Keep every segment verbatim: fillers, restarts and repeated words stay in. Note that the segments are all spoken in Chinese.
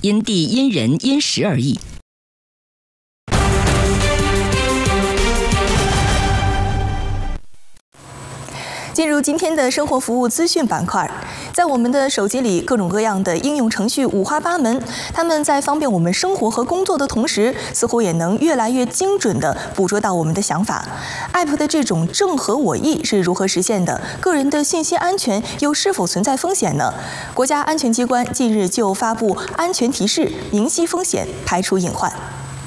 因地因人因时而异。 进入今天的生活服务资讯板块，在我们的手机里，各种各样的应用程序五花八门，它们在方便我们生活和工作的同时，似乎也能越来越精准地捕捉到我们的想法。App 的这种正合我意是如何实现的？个人的信息安全又是否存在风险呢？国家安全机关近日就发布安全提示，明晰风险，排除隐患。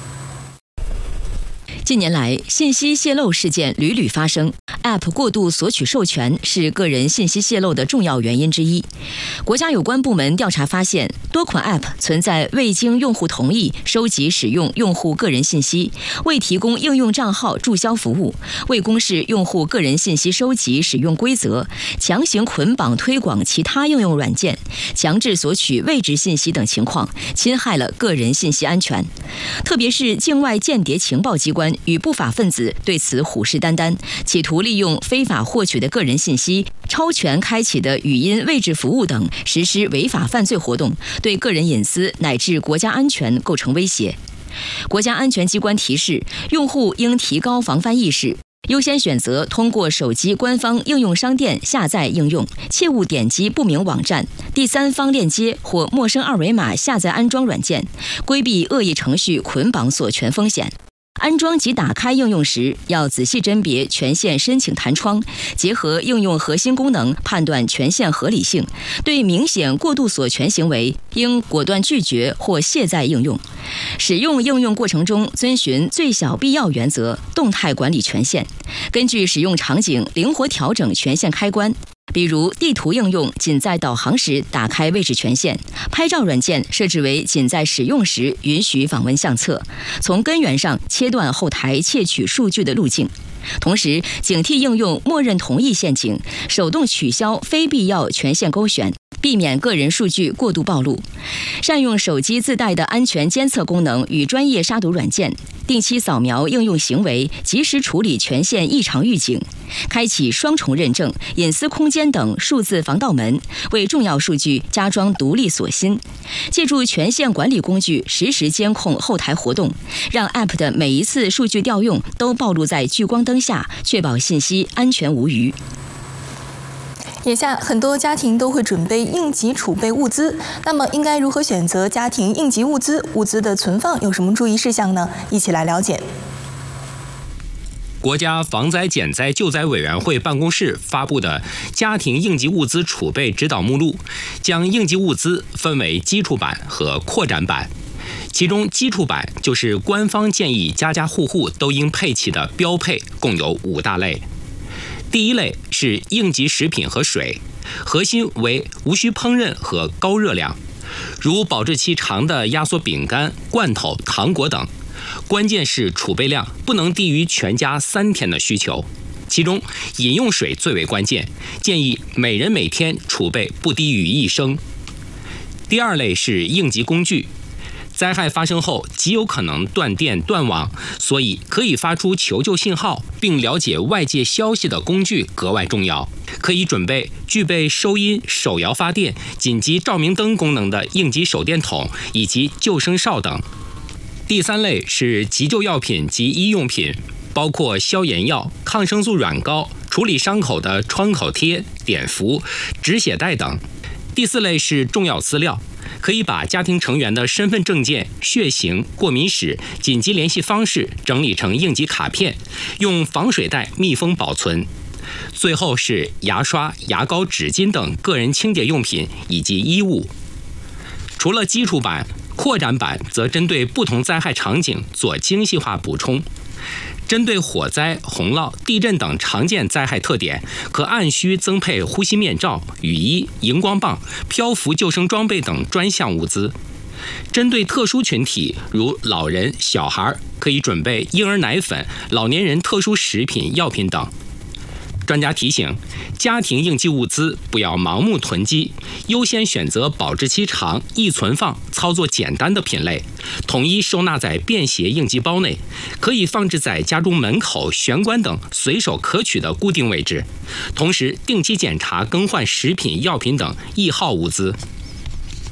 近年来，信息泄露事件屡屡发生。App 过度索取授权是个人信息泄露的重要原因之一。国家有关部门调查发现，多款 App 存在未经用户同意收集使用用户个人信息、未提供应用账号注销服务、未公示用户个人信息收集使用规则、强行捆绑推广其他应用软件、强制索取位置信息等情况，侵害了个人信息安全。特别是境外间谍情报机关与不法分子对此虎视眈眈，企图利用非法获取的个人信息、超权开启的语音位置服务等，实施违法犯罪活动，对个人隐私乃至国家安全构成威胁。国家安全机关提示，用户应提高防范意识，优先选择通过手机官方应用商店下载应用，切勿点击不明网站、第三方链接或陌生二维码下载安装软件，规避恶意程序捆绑索权风险。安装及打开应用时，要仔细甄别权限申请弹窗，结合应用核心功能判断权限合理性。对明显过度索权行为，应果断拒绝或卸载应用。使用应用过程中，遵循最小必要原则，动态管理权限。根据使用场景，灵活调整权限开关。比如地图应用仅在导航时打开位置权限，拍照软件设置为仅在使用时允许访问相册，从根源上切断后台窃取数据的路径。同时，警惕应用默认同意陷阱，手动取消非必要权限勾选，避免个人数据过度暴露。善用手机自带的安全监测功能与专业杀毒软件，定期扫描应用行为，及时处理权限异常预警。开启双重认证、隐私空间等数字防盗门，为重要数据加装独立锁芯。借助权限管理工具，实时监控后台活动，让 App 的每一次数据调用都暴露在聚光灯下，确保信息安全无虞。 眼下，很多家庭都会准备应急储备物资，那么应该如何选择家庭应急物资？物资的存放有什么注意事项呢？一起来了解。 国家防灾减灾救灾委员会办公室发布的家庭应急物资储备指导目录，将应急物资分为基础版和扩展版。其中基础版就是官方建议家家户户都应配齐的标配，共有五大类。第一类是应急食品和水，核心为无需烹饪和高热量，如保质期长的压缩饼干、罐头、糖果等。关键是储备量不能低于全家三天的需求，其中饮用水最为关键，建议每人每天储备不低于一升。第二类是应急工具，灾害发生后极有可能断电断网，所以可以发出求救信号并了解外界消息的工具格外重要。可以准备具备收音、手摇发电、紧急照明灯功能的应急手电筒以及救生哨等。第三类是急救药品及医用品，包括消炎药、抗生素软膏、处理伤口的创口贴、碘伏、止血带等。第四类是重要资料，可以把家庭成员的身份证件、血型、过敏史、紧急联系方式整理成应急卡片，用防水袋密封保存。最后是牙刷、牙膏、纸巾等个人清洁用品以及衣物。除了基础版，扩展版则针对不同灾害场景做精细化补充。针对火灾、洪涝、地震等常见灾害特点，可按需增配呼吸面罩、雨衣、荧光棒、漂浮救生装备等专项物资。针对特殊群体，如老人、小孩，可以准备婴儿奶粉、老年人特殊食品、药品等。专家提醒，家庭应急物资不要盲目囤积，优先选择保质期长、易存放、操作简单的品类，统一收纳在便携应急包内，可以放置在家中门口、玄关等随手可取的固定位置。同时，定期检查更换食品、药品等易耗物资。